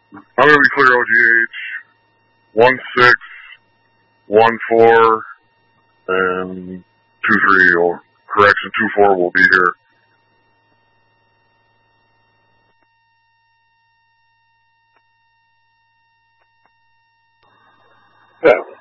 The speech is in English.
I'm going to be clear OGH. 1614 and 23, or correction, 24 will be here. Yeah.